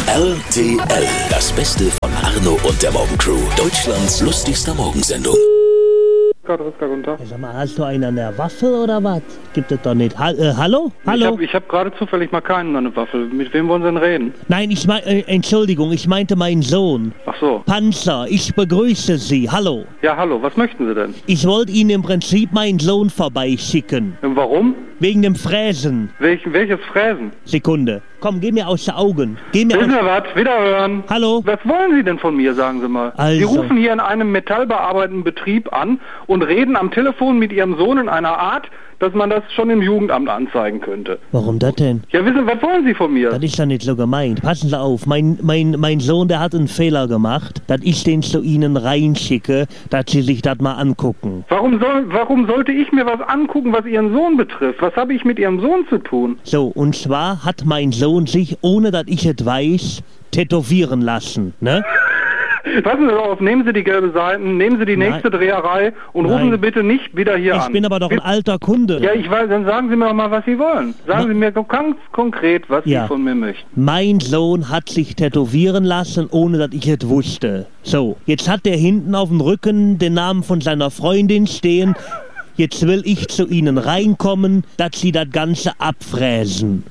RTL, das Beste von Arno und der Morgencrew. Deutschlands lustigster Morgensendung. Guten Tag. Sag mal, hast du einen an der Waffel oder was? Gibt es doch nicht. Hallo? Hallo? Ich hab gerade zufällig mal keinen an der Waffel. Mit wem wollen Sie denn reden? Nein, Entschuldigung, ich meinte meinen Sohn. Ach so. Panzer, ich begrüße Sie. Hallo. Ja, hallo. Was möchten Sie denn? Ich wollte Ihnen im Prinzip meinen Sohn vorbeischicken. Warum? Wegen dem Fräsen. Welches Fräsen? Sekunde. Komm, geh mir aus den Augen. Geh mir Wissen aus... Sie was? Wiederhören. Hallo? Was wollen Sie denn von mir, sagen Sie mal? Also. Sie rufen hier in einem metallbearbeitenden Betrieb an und reden am Telefon mit Ihrem Sohn in einer Art, dass man das schon im Jugendamt anzeigen könnte. Warum das denn? Ja, wissen Sie, was wollen Sie von mir? Das ist doch nicht so gemeint. Passen Sie auf, mein Sohn, der hat einen Fehler gemacht, dass ich den zu Ihnen reinschicke, dass Sie sich das mal angucken. Warum sollte ich mir was angucken, was Ihren Sohn betrifft? Was habe ich mit Ihrem Sohn zu tun? So, und zwar hat mein Sohn sich, ohne dass ich es weiß, tätowieren lassen, ne? Passen Sie auf, nehmen Sie die gelbe Seiten, nehmen Sie die nächste Dreherei und rufen Sie bitte nicht wieder hier an. Ich bin aber doch ein alter Kunde. Ja, ich weiß, dann sagen Sie mir doch mal, was Sie wollen. Sagen Sie mir ganz konkret, was Sie von mir möchten. Mein Sohn hat sich tätowieren lassen, ohne dass ich es wusste. So, jetzt hat der hinten auf dem Rücken den Namen von seiner Freundin stehen. Jetzt will ich zu Ihnen reinkommen, dass Sie das Ganze abfräsen.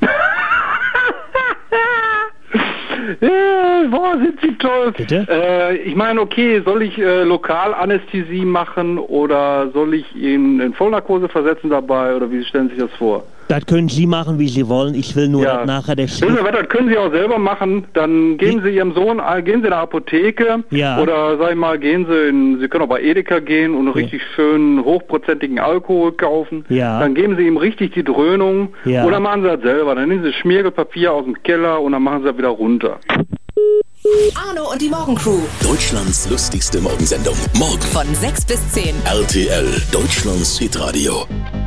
Boah, sind Sie toll. Bitte? Ich meine, okay, soll ich Lokalanästhesie machen oder soll ich ihn in Vollnarkose versetzen dabei oder wie stellen Sie sich das vor? Das können Sie machen, wie Sie wollen. Ich will nur, dass nachher der Wissen Sie was, das können Sie auch selber machen. Dann geben Sie Ihrem Sohn, gehen Sie in eine Apotheke oder sag ich mal, Sie können auch bei Edeka gehen und einen richtig schönen, hochprozentigen Alkohol kaufen. Ja. Dann geben Sie ihm richtig die Dröhnung oder machen Sie das selber. Dann nehmen Sie Schmiergelpapier aus dem Keller und dann machen Sie das wieder runter. Arno und die Morgencrew. Deutschlands lustigste Morgensendung. Morgen Von 6 bis 10. RTL, Deutschlands Hitradio.